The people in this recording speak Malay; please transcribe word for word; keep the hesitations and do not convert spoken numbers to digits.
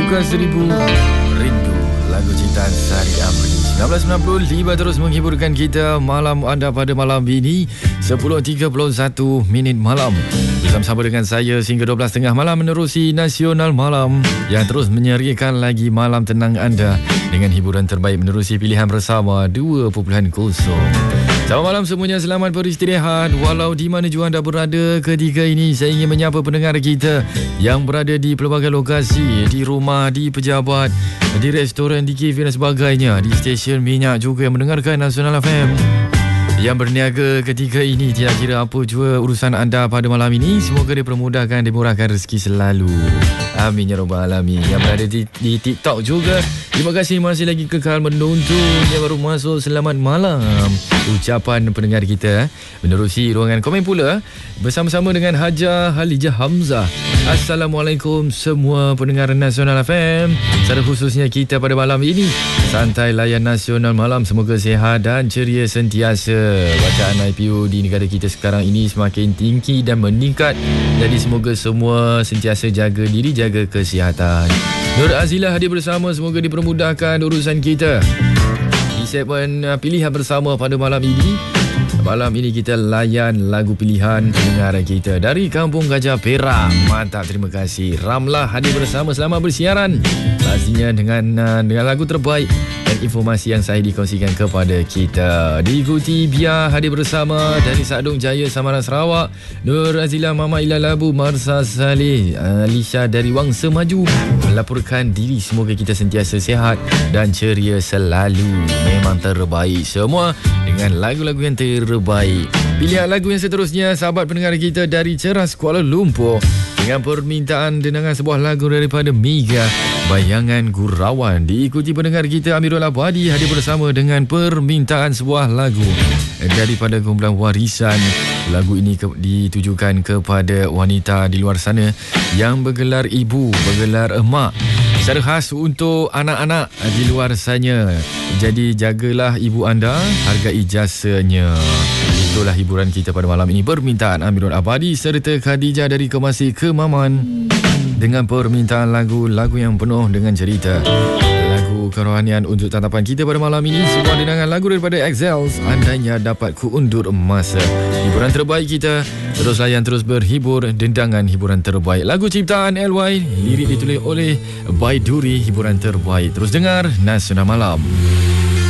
Suka Seribu, Rindu, lagu ciptaan Sari Amri. seribu sembilan ratus sembilan puluh lima terus menghiburkan kita malam anda pada malam ini sepuluh tiga puluh satu minit malam. Bersama-sama dengan saya sehingga dua belas tiga puluh malam menerusi Nasional Malam yang terus menyeriakan lagi malam tenang anda dengan hiburan terbaik menerusi pilihan bersama dua titik kosong. Selamat malam semuanya, selamat beristirahat walau di mana jua anda berada. Ketika ini saya ingin menyapa pendengar kita yang berada di pelbagai lokasi, di rumah, di pejabat, di restoran, di kafe dan sebagainya, di stesen minyak juga yang mendengarkan Nasional F M. Yang berniaga ketika ini, tidak kira apa jua urusan anda pada malam ini, semoga dipermudahkan, dimurahkan rezeki selalu. Amin ya rabbal alamin. Yang berada di, di TikTok juga, terima kasih masih lagi kekal menonton. Yang baru masuk, selamat malam ucapan pendengar kita menerusi ruangan komen pula bersama-sama dengan Haja Halijah Hamzah. Assalamualaikum semua pendengar Nasional F M, secara khususnya kita pada malam ini. Santai layan Nasional Malam, semoga sihat dan ceria sentiasa. Bacaan I P O di negara kita sekarang ini semakin tinggi dan meningkat, jadi semoga semua sentiasa jaga diri, jaga kesihatan. Nur Azilah hadir bersama, semoga dipermudahkan urusan kita di segmen pilihan bersama pada malam ini. Malam ini kita layan lagu pilihan pendengar kita dari Kampung Gajah Perak. Mantap, terima kasih. Ramlah hadir bersama, selamat bersiaran. Pastinya dengan dengan lagu terbaik dan informasi yang saya dikongsikan kepada kita. Diikuti Bia hadir bersama dari Sadung Jaya, Samaran, Sarawak. Nur Azilah, Mama Ila Labu, Marsa Saleh, Alisha dari Wangsa Maju melaporkan diri. Semoga kita sentiasa sihat dan ceria selalu. Memang terbaik semua dengan lagu-lagu yang terbaik. Pilihan lagu yang seterusnya, sahabat pendengar kita dari Ceras, Kuala Lumpur, dengan permintaan dendangan sebuah lagu daripada Mega, Bayangan Gurauan. Diikuti pendengar kita Amirul Abadi hadir bersama dengan permintaan sebuah lagu daripada kumpulan Warisan. Lagu ini ke- ditujukan kepada wanita di luar sana yang bergelar ibu, bergelar emak, secara khas untuk anak-anak di luar sana. Jadi jagalah ibu anda, hargai jasanya. Itulah hiburan kita pada malam ini. Permintaan Amirul Abadi serta Khadijah dari Kemasi Kemaman dengan permintaan lagu-lagu yang penuh dengan cerita, lagu kerohanian untuk tatapan kita pada malam ini. Sebuah dendangan lagu daripada Excels, Andainya Dapat Ku Undur Masa. Hiburan terbaik kita, terus layan, terus berhibur. Dendangan hiburan terbaik, lagu ciptaan L Y, lirik ditulis oleh Baiduri. Hiburan terbaik, terus dengar Nasional Malam.